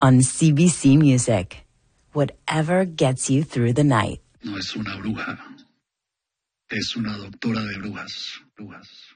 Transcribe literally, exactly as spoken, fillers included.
on C B C Music. Whatever gets you through the night. No es una bruja. Es una doctora de brujas. Brujas.